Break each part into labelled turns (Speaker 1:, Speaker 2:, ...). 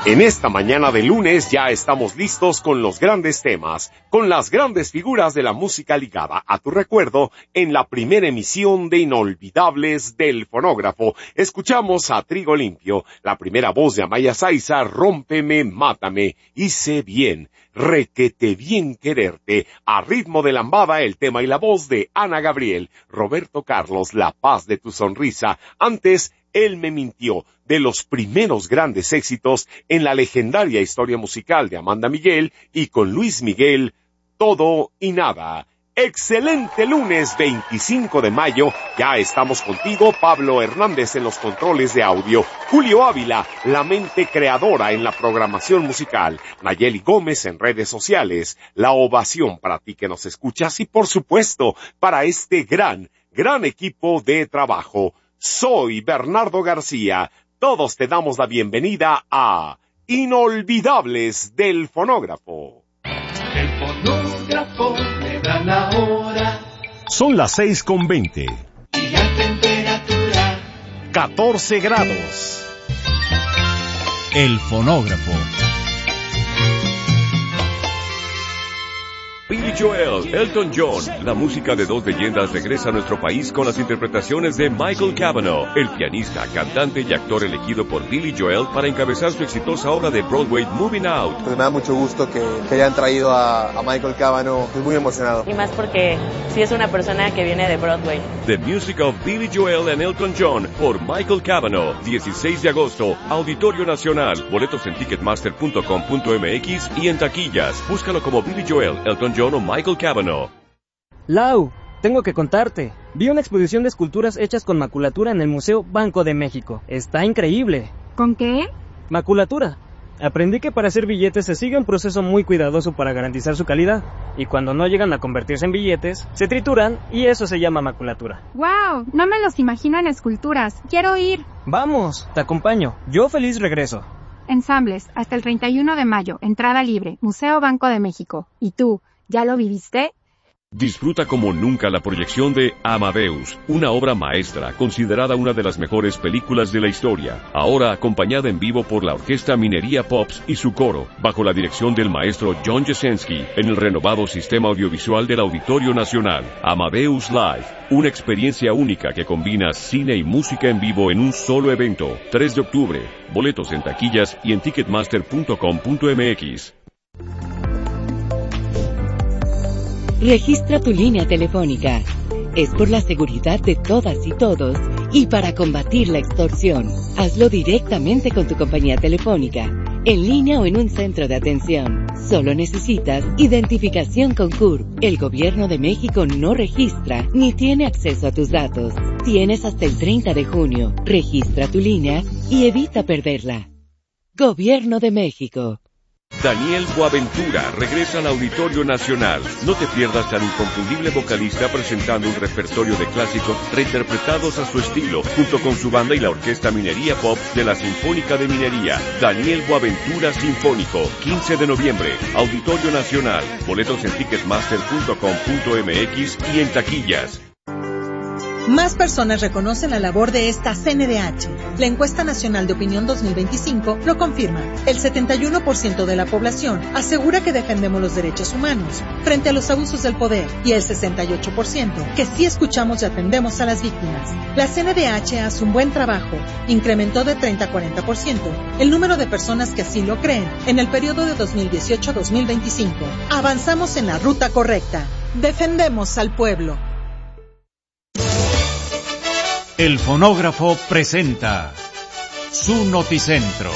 Speaker 1: En esta mañana de lunes ya estamos listos con los grandes temas, con las grandes figuras de la música ligada a tu recuerdo en la primera emisión de Inolvidables del Fonógrafo. Escuchamos a Trigo Limpio, la primera voz de Amaya Saiza, Rómpeme, Mátame, Hice Bien, Requete Bien Quererte, a ritmo de lambada el tema y la voz de Ana Gabriel, Roberto Carlos, La Paz de tu Sonrisa, antes Él me mintió, de los primeros grandes éxitos en la legendaria historia musical de Amanda Miguel y con Luis Miguel, Todo y Nada. Excelente lunes 25 de mayo, ya estamos contigo, Pablo Hernández en los controles de audio, Julio Ávila, la mente creadora en la programación musical, Nayeli Gómez en redes sociales, la ovación para ti que nos escuchas y por supuesto para este gran equipo de trabajo. Soy Bernardo García. Todos te damos la bienvenida a Inolvidables del Fonógrafo.
Speaker 2: El fonógrafo me da la hora.
Speaker 1: Son las 6:20.
Speaker 2: Y la temperatura
Speaker 1: 14 grados.
Speaker 3: El fonógrafo.
Speaker 4: Billy Joel, Elton John, la música de dos leyendas regresa a nuestro país con las interpretaciones de Michael Cavanaugh, el pianista, cantante y actor elegido por Billy Joel para encabezar su exitosa obra de Broadway Moving Out.
Speaker 5: Pues me da mucho gusto que hayan traído a Michael Cavanaugh, estoy muy emocionado.
Speaker 6: Y más porque sí es una persona que viene de Broadway.
Speaker 4: The Music of Billy Joel and Elton John por Michael Cavanaugh, 16 de agosto, Auditorio Nacional, boletos en ticketmaster.com.mx y en taquillas. Búscalo como Billy Joel, Elton John o Michael Cavanaugh.
Speaker 7: Lau, tengo que contarte. Vi una exposición de esculturas hechas con maculatura en el Museo Banco de México. Está increíble.
Speaker 8: ¿Con qué?
Speaker 7: Maculatura. Aprendí que para hacer billetes se sigue un proceso muy cuidadoso para garantizar su calidad. Y cuando no llegan a convertirse en billetes, se trituran y eso se llama maculatura.
Speaker 8: ¡Wow! No me los imagino en esculturas. Quiero ir.
Speaker 7: Vamos, te acompaño. Yo feliz regreso.
Speaker 8: Ensambles, hasta el 31 de mayo, entrada libre, Museo Banco de México. ¿Y tú, ya lo viviste?
Speaker 4: Disfruta como nunca la proyección de Amadeus, una obra maestra, considerada una de las mejores películas de la historia, ahora acompañada en vivo por la Orquesta Minería Pops y su coro, bajo la dirección del maestro John Jasenski, en el renovado sistema audiovisual del Auditorio Nacional. Amadeus Live, una experiencia única que combina cine y música en vivo en un solo evento. 3 de octubre, boletos en taquillas y en ticketmaster.com.mx.
Speaker 9: Registra tu línea telefónica. Es por la seguridad de todas y todos y para combatir la extorsión. Hazlo directamente con tu compañía telefónica, en línea o en un centro de atención. Solo necesitas identificación con CURP. El Gobierno de México no registra ni tiene acceso a tus datos. Tienes hasta el 30 de junio. Registra tu línea y evita perderla. Gobierno de México.
Speaker 4: Daniel Boaventura regresa al Auditorio Nacional. No te pierdas al inconfundible vocalista presentando un repertorio de clásicos reinterpretados a su estilo, junto con su banda y la Orquesta Minería Pop de la Sinfónica de Minería. Daniel Boaventura Sinfónico, 15 de noviembre, Auditorio Nacional. Boletos en ticketmaster.com.mx y en taquillas.
Speaker 10: Más personas reconocen la labor de esta CNDH. La encuesta nacional de opinión 2025 lo confirma. El 71% de la población asegura que defendemos los derechos humanos frente a los abusos del poder y el 68% que sí escuchamos y atendemos a las víctimas. La CNDH hace un buen trabajo. Incrementó de 30 a 40% el número de personas que así lo creen en el periodo de 2018 a 2025. Avanzamos en la ruta correcta. Defendemos al pueblo.
Speaker 3: El fonógrafo presenta su noticentro.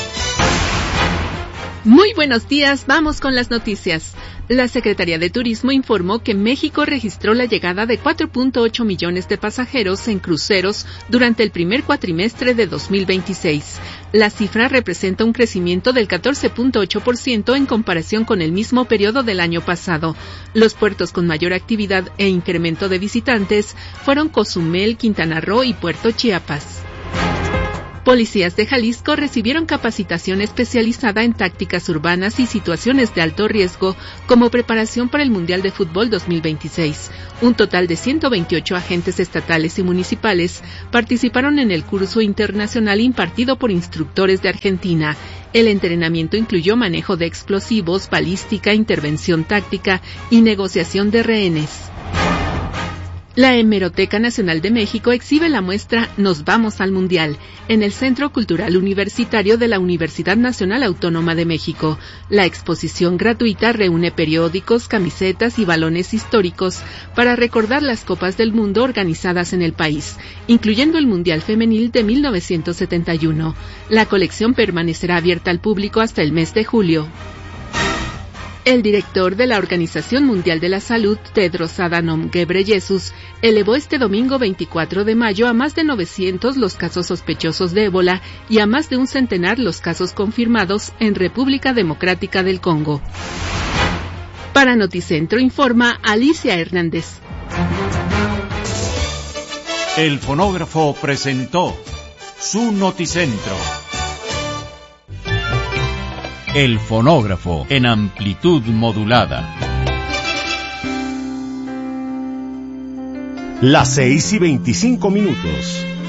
Speaker 11: Muy buenos días, vamos con las noticias. La Secretaría de Turismo informó que México registró la llegada de 4.8 millones de pasajeros en cruceros durante el primer cuatrimestre de 2026. La cifra representa un crecimiento del 14.8% en comparación con el mismo periodo del año pasado. Los puertos con mayor actividad e incremento de visitantes fueron Cozumel, Quintana Roo y Puerto Chiapas. Policías de Jalisco recibieron capacitación especializada en tácticas urbanas y situaciones de alto riesgo como preparación para el Mundial de Fútbol 2026. Un total de 128 agentes estatales y municipales participaron en el curso internacional impartido por instructores de Argentina. El entrenamiento incluyó manejo de explosivos, balística, intervención táctica y negociación de rehenes. La Hemeroteca Nacional de México exhibe la muestra Nos vamos al Mundial en el Centro Cultural Universitario de la Universidad Nacional Autónoma de México. La exposición gratuita reúne periódicos, camisetas y balones históricos para recordar las Copas del Mundo organizadas en el país, incluyendo el Mundial Femenil de 1971. La colección permanecerá abierta al público hasta el mes de julio. El director de la Organización Mundial de la Salud, Tedros Adhanom Ghebreyesus, elevó este domingo 24 de mayo a más de 900 los casos sospechosos de ébola y a más de un centenar los casos confirmados en República Democrática del Congo. Para Noticentro informa Alicia Hernández.
Speaker 3: El fonógrafo presentó su Noticentro. El fonógrafo en amplitud modulada.
Speaker 1: Las 6:25.